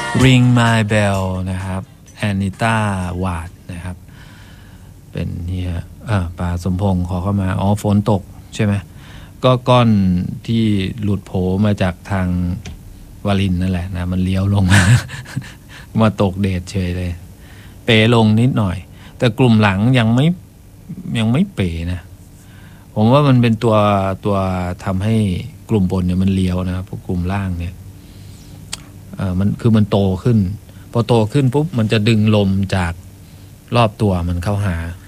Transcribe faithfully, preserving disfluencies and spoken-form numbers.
Ring My Bell นะครับแอนิต้าวาดนะครับเป็นเฮียอ่าป่าสมพงษ์ขอเข้ามาอ๋อฝนตกใช่ไหมก็ก้อนที่หลุดโผมาจากทางวารินนั่นแหละนะมันเลี้ยวลงมา มาตกเดชเฉยเลยเป๋ลงนิดหน่อยแต่กลุ่มหลังยังไม่ยังไม่เป๋นะผมว่ามันเป็นตัวตัวทำให้กลุ่มบนเนี่ยมันเลี้ยวนะครับพวกกลุ่มล่างเนี่ยเออมันคือมันโตขึ้นพอโตขึ้นปุ๊บมันจะดึงลมจากรอบตัวมันเข้าหา